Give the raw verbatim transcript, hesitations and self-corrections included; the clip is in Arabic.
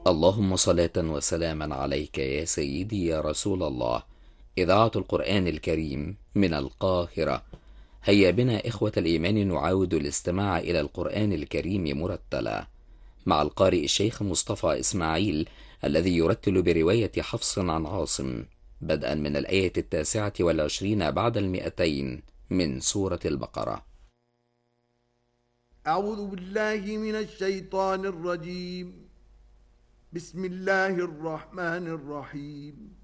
اللهم صلاة وسلاما عليك يا سيدي يا رسول الله. إذاعة القرآن الكريم من القاهرة. هيا بنا إخوة الإيمان نعاود الاستماع إلى القرآن الكريم مرتلا مع القارئ الشيخ مصطفى إسماعيل، الذي يرتل برواية حفص عن عاصم بدءا من الآية التاسعة والعشرين بعد المئتين من سورة البقرة. أعوذ بالله من الشيطان الرجيم. بسم الله الرحمن الرحيم.